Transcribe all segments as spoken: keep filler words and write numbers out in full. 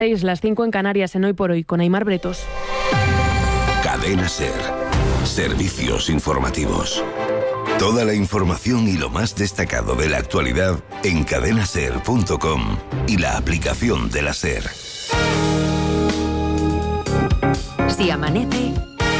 Las cinco en Canarias en Hoy por Hoy con Aimar Bretos. Cadena SER. Servicios informativos. Toda la información y lo más destacado de la actualidad en cadena ser punto com y la aplicación de la SER. Si amanece,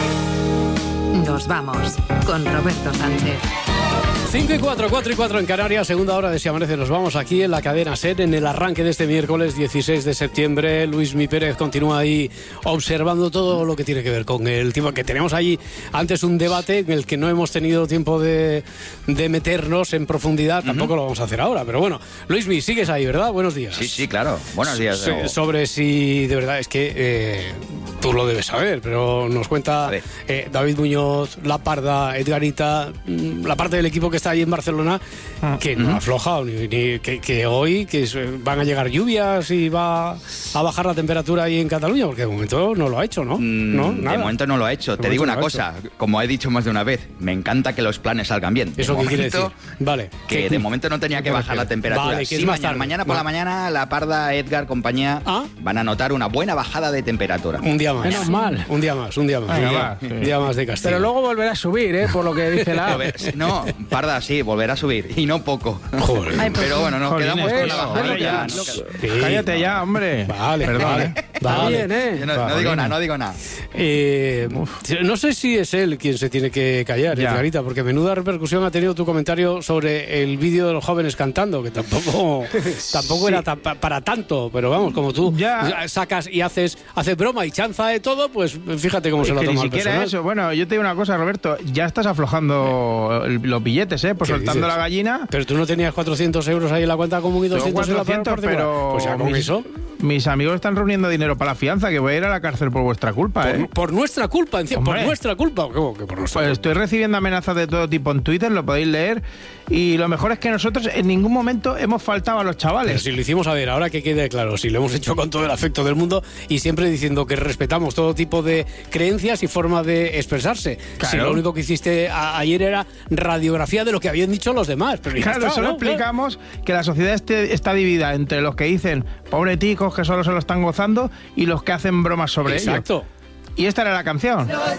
nos vamos con Roberto Sánchez. cinco y cuatro, cuatro y cuatro en Canarias, segunda hora de Si Amanece. Nos vamos aquí en la cadena SER en el arranque de este miércoles dieciséis de septiembre. Luismi Pérez continúa ahí observando todo lo que tiene que ver con el tiempo, que tenemos allí antes un debate en el que no hemos tenido tiempo de, de meternos en profundidad. Tampoco uh-huh. lo vamos a hacer ahora, pero bueno, Luismi, sigues ahí, ¿verdad? Buenos días. Sí, sí, claro. Buenos días. So, sobre si de verdad es que eh, tú lo debes saber, pero nos cuenta eh, David Muñoz, La Parda, Edgarita, la parte del equipo que está ahí en Barcelona, que no uh-huh. ha aflojado, ni, ni, que, que hoy que van a llegar lluvias y va a bajar la temperatura ahí en Cataluña, porque de momento no lo ha hecho, ¿no? Mm, ¿No? De momento no lo ha hecho. De Te digo una no cosa, como he dicho más de una vez, me encanta que los planes salgan bien. ¿Eso qué quiere decir? Vale. Que de momento no tenía que bajar la temperatura. Vale, que sí, es más mañana, tarde. mañana por Va. la mañana, La Parda, Edgar, compañía, ¿Ah? van a notar una buena bajada de temperatura. Un día más. Menos mal. Un día más, un día más. Venga, un, día, va, sí. un día más de castigo. Pero luego volverá a subir, ¿eh? Por lo que dice la... No, Parda, sí, volverá a subir. Y no poco. Joder. Ay, pero bueno, nos Jolines, quedamos con la eso, bajada. ya. No, Sí. Cállate ya, hombre. Vale, Perdón, vale. ¿eh? Vale. Está bien, ¿eh? Yo no, no digo nada, no digo nada. Eh, no sé si es él quien se tiene que callar, Edgarita, porque menuda repercusión ha tenido tu comentario sobre el vídeo de los jóvenes cantando, que tampoco tampoco sí. era ta- para tanto, pero vamos, como tú ya. sacas y haces haces broma y chanza de todo, pues fíjate cómo es se lo toma el personal. Ni siquiera eso. Bueno, yo te digo una cosa, Roberto, ya estás aflojando el, los billetes, ¿eh? Por soltando dices? La gallina. Pero tú no tenías cuatrocientos euros ahí en la cuenta común y doscientos en la cuenta particular. Pero pues ya con mis, eso. Mis amigos están reuniendo dinero para la fianza, que voy a ir a la cárcel por vuestra culpa, Por, ¿eh? por nuestra culpa, encima, por nuestra culpa. ¿Cómo que por nuestra pues culpa? Estoy recibiendo amenazas de todo tipo en Twitter, lo podéis leer. Y lo mejor es que nosotros en ningún momento hemos faltado a los chavales. Pero si lo hicimos, a ver, ahora que quede claro, si lo hemos hecho con todo el afecto del mundo y siempre diciendo que respetamos todo tipo de creencias y forma de expresarse. Claro. Si lo único que hiciste a, ayer era radiografía de lo que habían dicho los demás. Pero claro, está, solo ¿no? explicamos que la sociedad este, está dividida entre los que dicen pobre ticos que solo se lo están gozando y los que hacen bromas sobre ello. Exacto. Y esta era la canción. Los